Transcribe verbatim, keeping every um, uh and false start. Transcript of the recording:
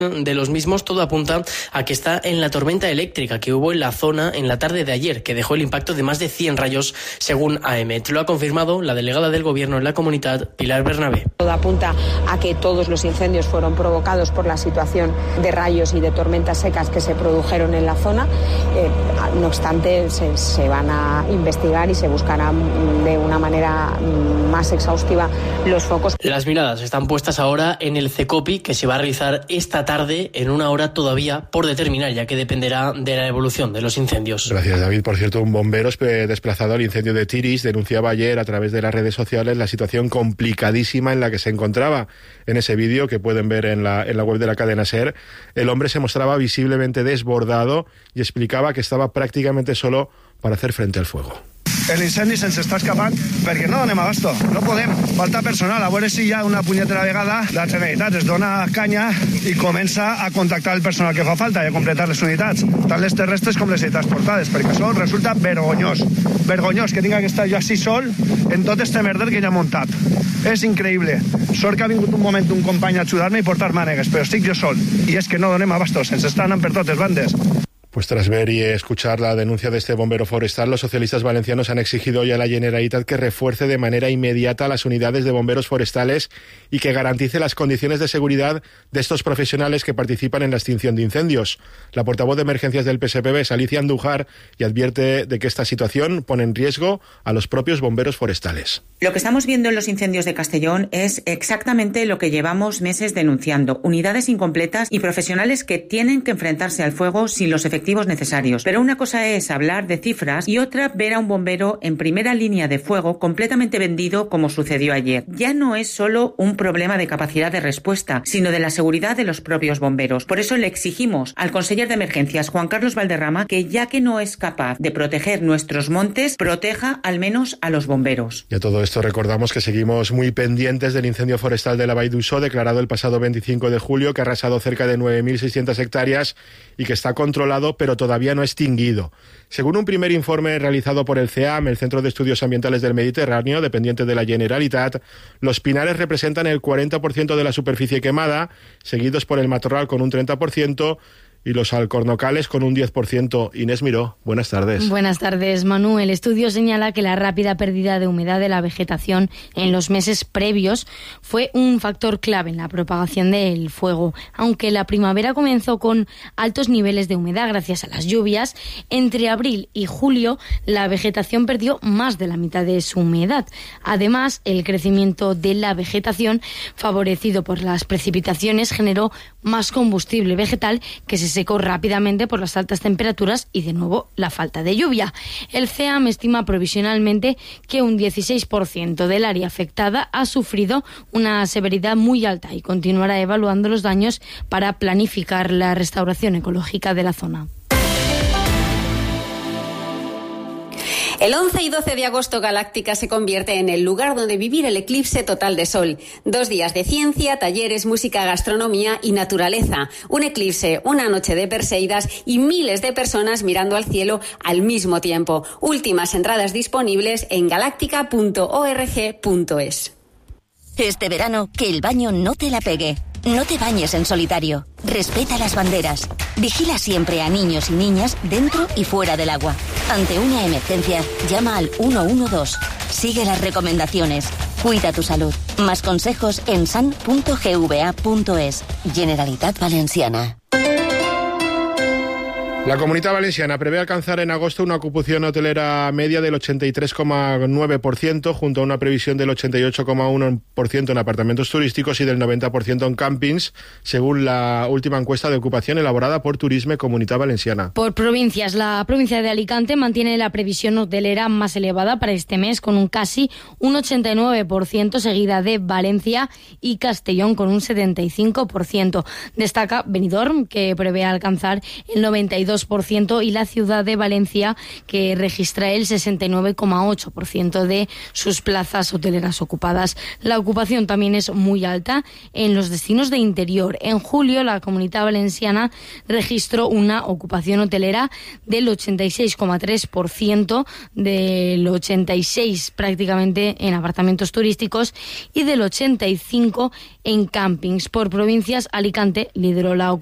de los mismos, todo apunta a que está en la tormenta eléctrica que hubo en la zona en la tarde de ayer, que dejó el impacto de más de cien rayos, según A E M E T. Lo ha confirmado la delegada del Gobierno en la comunidad, Pilar Bernabé. Todo apunta a que todos los incendios fueron provocados por la situación de rayos y de tormentas secas que se produjeron en la zona. Eh, no obstante, se, se van a investigar y se buscarán de una manera más exhaustiva los focos. Las miradas están puestas ahora en el CECOPI, que se va a realizar esta tarde tarde en una hora todavía por determinar, ya que dependerá de la evolución de los incendios. Gracias, David. Por cierto, un bombero desplazado al incendio de Tiris denunciaba ayer a través de las redes sociales la situación complicadísima en la que se encontraba. En ese vídeo que pueden ver en la, en la web de la cadena SER, el hombre se mostraba visiblemente desbordado y explicaba que estaba prácticamente solo para hacer frente al fuego. El incendi se'ns està escapant perquè no donem abasto, no podem, falta personal, a veure si ja una punyetera vegada la Generalitat es dona canya i comença a contactar el personal que fa falta i a completar les unitats, tant les terrestres com les transportades, perquè això resulta vergonyós, vergonyós que tinga que estar jo així sol en tot este merder que ja he muntat. És increïble. Sort que ha vingut un moment un company a ajudar-me i portar mànegues, però estic jo sol, i és que no donem abasto, se'ns estan anant per totes bandes. Pues tras ver y escuchar la denuncia de este bombero forestal, los socialistas valencianos han exigido hoy a la Generalitat que refuerce de manera inmediata las unidades de bomberos forestales y que garantice las condiciones de seguridad de estos profesionales que participan en la extinción de incendios. La portavoz de emergencias del P S P B es Alicia Andújar y advierte de que esta situación pone en riesgo a los propios bomberos forestales. Lo que estamos viendo en los incendios de Castellón es exactamente lo que llevamos meses denunciando. Unidades incompletas y profesionales que tienen que enfrentarse al fuego sin los efectivos necesarios. Pero una cosa es hablar de cifras y otra ver a un bombero en primera línea de fuego completamente vendido como sucedió ayer. Ya no es solo un problema de capacidad de respuesta, sino de la seguridad de los propios bomberos. Por eso le exigimos al conseller de emergencias, Juan Carlos Valderrama, que ya que no es capaz de proteger nuestros montes, proteja al menos a los bomberos. Y a todo esto recordamos que seguimos muy pendientes del incendio forestal de la Vall d'Uixó, declarado el pasado veinticinco de julio, que ha arrasado cerca de nueve mil seiscientas hectáreas y que está controlado pero todavía no extinguido. Según un primer informe realizado por el C E A M, el Centro de Estudios Ambientales del Mediterráneo, dependiente de la Generalitat, los pinares representan el cuarenta por ciento de la superficie quemada, seguidos por el matorral con un treinta por ciento y los alcornocales con un diez por ciento. Inés Miró, buenas tardes. Buenas tardes, Manu. El estudio señala que la rápida pérdida de humedad de la vegetación en los meses previos fue un factor clave en la propagación del fuego. Aunque la primavera comenzó con altos niveles de humedad gracias a las lluvias, entre abril y julio la vegetación perdió más de la mitad de su humedad. Además, el crecimiento de la vegetación, favorecido por las precipitaciones, generó más combustible vegetal que se secó rápidamente por las altas temperaturas y, de nuevo, la falta de lluvia. El C E A M estima provisionalmente que un dieciséis por ciento del área afectada ha sufrido una severidad muy alta y continuará evaluando los daños para planificar la restauración ecológica de la zona. El once y doce de agosto Galáctica se convierte en el lugar donde vivir el eclipse total de sol. Dos días de ciencia, talleres, música, gastronomía y naturaleza. Un eclipse, una noche de Perseidas y miles de personas mirando al cielo al mismo tiempo. Últimas entradas disponibles en galáctica punto org punto es. Este verano, que el baño no te la pegue. No te bañes en solitario. Respeta las banderas. Vigila siempre a niños y niñas dentro y fuera del agua. Ante una emergencia, llama al uno uno dos. Sigue las recomendaciones. Cuida tu salud. Más consejos en san punto gva punto es. Generalitat Valenciana. La Comunitat Valenciana prevé alcanzar en agosto una ocupación hotelera media del ochenta y tres coma nueve por ciento, junto a una previsión del ochenta y ocho coma uno por ciento en apartamentos turísticos y del noventa por ciento en campings, según la última encuesta de ocupación elaborada por Turisme Comunitat Valenciana. Por provincias, la provincia de Alicante mantiene la previsión hotelera más elevada para este mes, con un casi un ochenta y nueve por ciento, seguida de Valencia y Castellón con un setenta y cinco por ciento. Destaca Benidorm, que prevé alcanzar el noventa y dos dos por ciento, y la ciudad de Valencia, que registra el sesenta y nueve coma ocho por ciento de sus plazas hoteleras ocupadas. La ocupación también es muy alta en los destinos de interior. En julio, la Comunidad Valenciana registró una ocupación hotelera del ochenta y seis coma tres por ciento, del ochenta y seis por ciento prácticamente en apartamentos turísticos y del ochenta y cinco por ciento en campings. Por provincias, Alicante lideró la ocupación